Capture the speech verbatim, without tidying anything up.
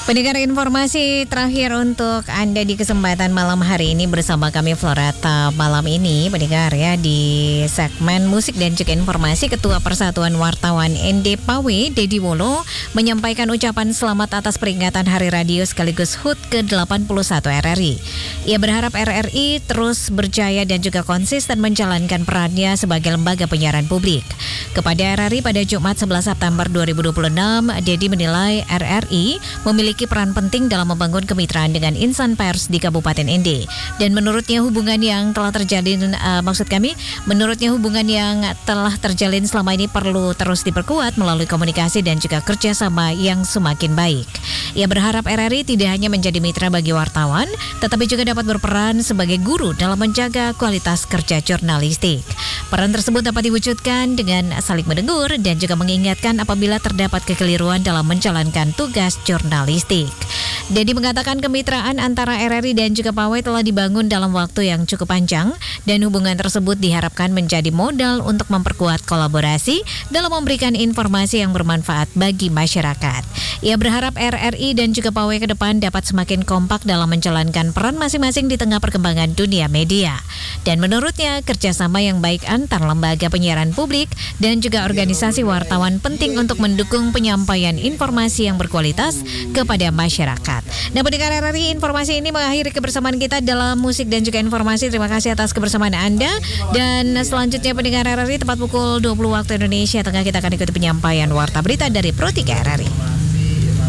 Pendengar, informasi terakhir untuk Anda di kesempatan malam hari ini bersama kami Florata malam ini, pendengar ya, di segmen musik dan juga informasi. Ketua Persatuan Wartawan N D Pawe, Dedi Wolo, menyampaikan ucapan selamat atas peringatan Hari Radio sekaligus H U T ke delapan puluh satu R R I. Ia berharap R R I terus berjaya dan juga konsisten menjalankan perannya sebagai lembaga penyiaran publik. Kepada R R I pada Jumat sebelas September dua ribu dua puluh enam, Dedi menilai R R I memiliki peran penting dalam membangun kemitraan dengan insan pers di Kabupaten N D. Dan menurutnya hubungan yang telah terjalin, uh, maksud kami, menurutnya hubungan yang telah terjalin selama ini perlu terus diperkuat melalui komunikasi dan juga kerjasama yang semakin baik. Ia berharap R R I tidak hanya menjadi mitra bagi wartawan, tetapi juga dapat berperan sebagai guru dalam menjaga kualitas kerja jurnalistik. Peran tersebut dapat diwujudkan dengan saling menegur dan juga mengingatkan apabila terdapat kekeliruan dalam menjalankan tugas jurnalistik. Dedi mengatakan kemitraan antara R R I dan juga Pawe telah dibangun dalam waktu yang cukup panjang dan hubungan tersebut diharapkan menjadi modal untuk memperkuat kolaborasi dalam memberikan informasi yang bermanfaat bagi masyarakat. Ia berharap R R I dan juga Pawe ke depan dapat semakin kompak dalam menjalankan peran masing-masing di tengah perkembangan dunia media. Dan menurutnya kerjasama yang baik antar lembaga penyiaran publik dan juga organisasi wartawan penting untuk mendukung penyampaian informasi yang berkualitas kepada masyarakat. Nah, pendengar R R I, informasi ini mengakhiri kebersamaan kita dalam musik dan juga informasi. Terima kasih atas kebersamaan Anda. Dan selanjutnya pendengar R R I, tepat pukul dua puluh waktu Indonesia Tengah, kita akan ikuti penyampaian warta berita dari Pro tiga R R I.